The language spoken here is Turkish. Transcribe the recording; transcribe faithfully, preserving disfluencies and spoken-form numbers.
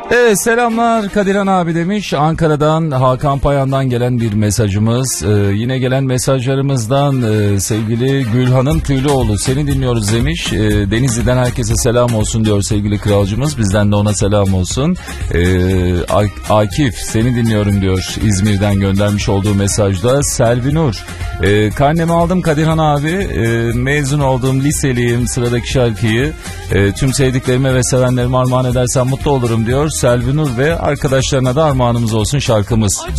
Evet, selamlar Kadirhan abi demiş. Ankara'dan Hakan Payan'dan gelen bir mesajımız. Ee, yine gelen mesajlarımızdan e, sevgili Gülhan'ın Tüylüoğlu seni dinliyoruz demiş. E, Denizli'den herkese selam olsun diyor sevgili kralcımız. Bizden de ona selam olsun. E, Akif seni dinliyorum diyor İzmir'den göndermiş olduğu mesajda. Selvinur e, karnemi aldım Kadirhan abi. E, mezun olduğum liseliyim, sıradaki şarkıyı e, tüm sevdiklerime ve sevenlerime armağan edersem mutlu olurum diyor. Selvinur ve arkadaşlarına da armağanımız olsun şarkımız.